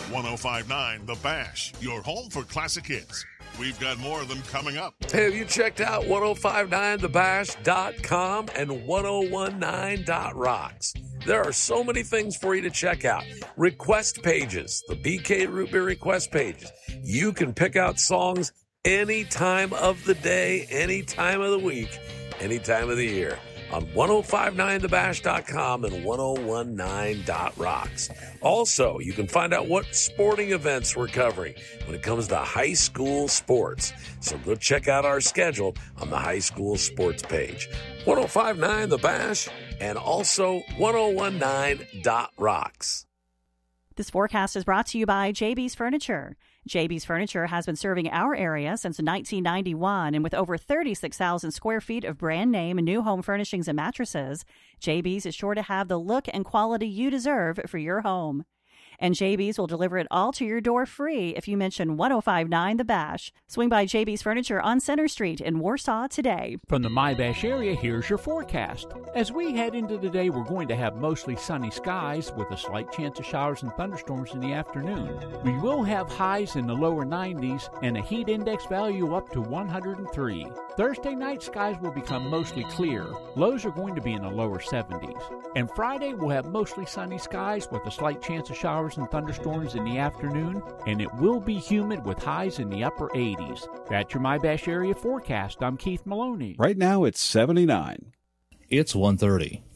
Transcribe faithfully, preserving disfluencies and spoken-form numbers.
one oh five point nine The Bash, your home for classic hits. We've got more of them coming up. Hey, have you checked out ten fifty-nine the bash dot com and ten nineteen dot rocks? There are so many things for you to check out. Request pages, the B K Root Beer request pages. You can pick out songs any time of the day, any time of the week, any time of the year on ten fifty-nine the bash dot com and ten nineteen dot rocks. Also, you can find out what sporting events we're covering when it comes to high school sports. So go check out our schedule on the high school sports page. ten fifty-nine The Bash and also ten nineteen dot rocks. This forecast is brought to you by J B's Furniture. J B's Furniture has been serving our area since nineteen ninety-one, and with over thirty-six thousand square feet of brand name new home furnishings and mattresses, J B's is sure to have the look and quality you deserve for your home. And J B's will deliver it all to your door free if you mention ten fifty-nine The Bash. Swing by J B's Furniture on Center Street in Warsaw today. From the My Bash area, here's your forecast. As we head into the day, we're going to have mostly sunny skies with a slight chance of showers and thunderstorms in the afternoon. We will have highs in the lower nineties and a heat index value up to one hundred three. Thursday night, skies will become mostly clear. Lows are going to be in the lower seventies. And Friday, we'll have mostly sunny skies with a slight chance of showers and thunderstorms in the afternoon, and it will be humid with highs in the upper eighties. That's your My Bash area forecast. I'm Keith Maloney. Right now, it's seventy-nine. It's one thirty.